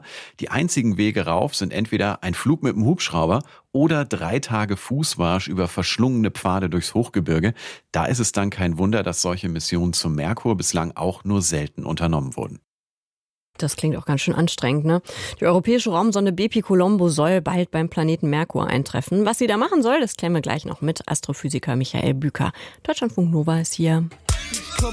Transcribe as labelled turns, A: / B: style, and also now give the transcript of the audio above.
A: Die einzigen Wege rauf sind entweder ein Flug mit dem Hubschrauber oder 3 Tage Fußmarsch über verschlungene Pfade durchs Hochgebirge. Da ist es dann kein Wunder, dass solche Missionen zum Merkur bislang auch nur selten unternommen wurden.
B: Das klingt auch ganz schön anstrengend, ne? Die europäische Raumsonde Bepi-Colombo soll bald beim Planeten Merkur eintreffen. Was sie da machen soll, das klären wir gleich noch mit Astrophysiker Michael Büker. Deutschlandfunk Nova ist hier.